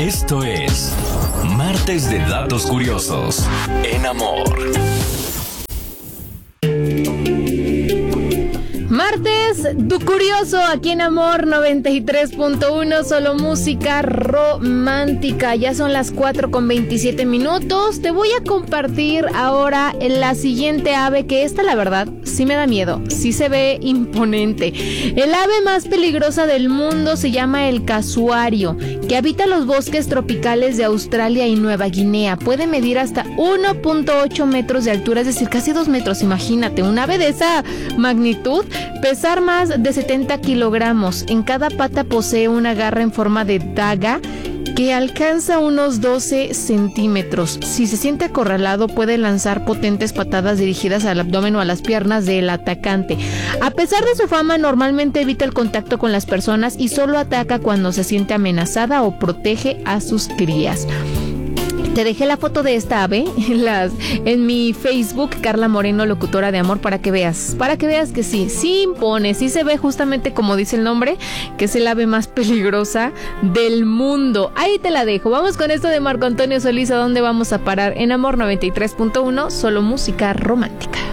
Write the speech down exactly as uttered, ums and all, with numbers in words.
Esto es Martes de Datos Curiosos en Amor. Martes, tu curioso, aquí en Amor noventa y tres punto uno, solo música romántica. Ya son las cuatro con veintisiete minutos. Te voy a compartir ahora la siguiente ave, que esta la verdad sí me da miedo, sí se ve imponente. El ave más peligrosa del mundo se llama el casuario, que habita los bosques tropicales de Australia y Nueva Guinea. Puede medir hasta uno punto ocho metros de altura, es decir, casi dos metros. Imagínate, un ave de esa magnitud, pesar más de setenta kilogramos. En cada pata posee una garra en forma de daga que alcanza unos doce centímetros. Si se siente acorralado, puede lanzar potentes patadas dirigidas al abdomen o a las piernas del atacante. A pesar de su fama, normalmente evita el contacto con las personas y solo ataca cuando se siente amenazada o protege a sus crías. Te dejé la foto de esta ave en, las, en mi Facebook, Carla Moreno, locutora de Amor, para que veas, para que veas que sí, sí impone, sí se ve justamente como dice el nombre, que es el ave más peligrosa del mundo. Ahí te la dejo. Vamos con esto de Marco Antonio Solís, ¿a dónde vamos a parar? En Amor noventa y tres punto uno, solo música romántica.